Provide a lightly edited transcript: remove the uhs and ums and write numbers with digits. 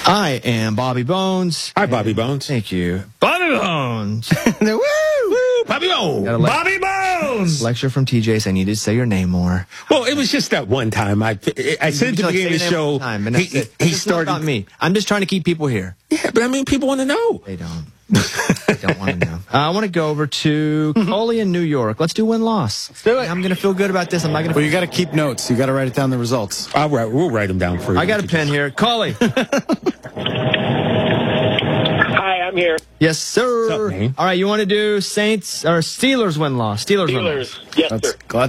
I am Bobby Bones. Hi, Bobby Bones. Thank you. Bobby Bones. Woo! Woo! Bobby Bones. Bobby Bones. Lecture from TJ saying you need to say your name more. Well, it was just that one time. I said at the beginning of the show, he started. Not me. I'm just trying to keep people here. Yeah, but I mean, people want to know. They don't. They don't want to know. I want to go over to Coley in New York. Let's do win-loss. Let's do it. I'm going to feel good about this. I'm not going to. Well, you got to keep notes. You got to write it down the results. We'll write them down for you. I got a pen here. Coley. Hi, I'm here. Yes, sir. What's up, man? All right, you want to do Saints or Steelers win-loss? Steelers win-loss. Yes, sir. Glad